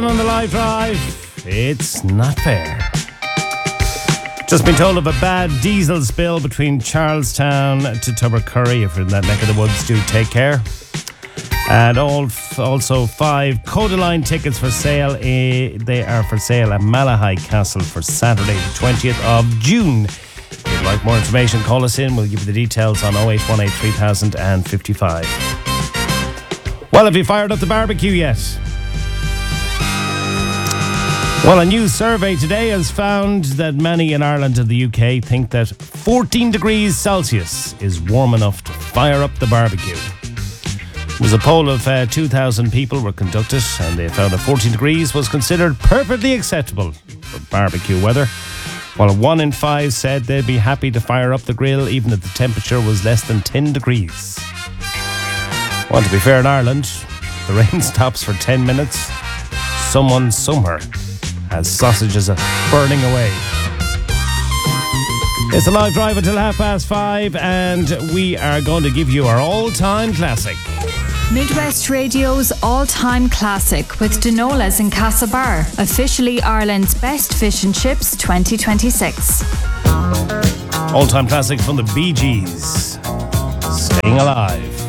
On the live drive, it's not fair. Just been told of a bad diesel spill between Charlestown to Tubbercurry. If you're in that neck of the woods, do take care. And also 5 Codaline tickets for sale. They are for sale at Malahide Castle for Saturday, the 20th of June. If you'd like more information, call us in. We'll give you the details on 0818 3000 and 55. Well, have you fired up the barbecue yet? Well, a new survey today has found that many in Ireland and the UK think that 14 degrees Celsius is warm enough to fire up the barbecue. It was a poll of 2,000 people were conducted, and they found that 14 degrees was considered perfectly acceptable for barbecue weather, while 1 in 5 said they'd be happy to fire up the grill even if the temperature was less than 10 degrees. Well, to be fair, in Ireland, the rain stops for 10 minutes. Someone somewhere has sausages burning away. It's a live drive until 5:30, and we are going to give you our all-time classic. Midwest Radio's all-time classic with Denola's in Castlebar, officially Ireland's best fish and chips 2026. All-time classic from the Bee Gees, Staying Alive.